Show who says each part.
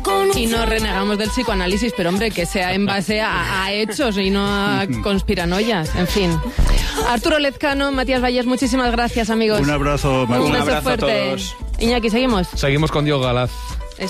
Speaker 1: Y no renegamos del psicoanálisis, pero hombre, que sea en base a hechos y no a conspiranoias. En fin. Arturo Lezcano, Matías Valles, muchísimas gracias, amigos.
Speaker 2: Un abrazo, María.
Speaker 1: Un beso
Speaker 3: abrazo a
Speaker 1: fuerte.
Speaker 3: todos.
Speaker 1: Iñaki, ¿seguimos?
Speaker 4: Seguimos con Diego Galaz.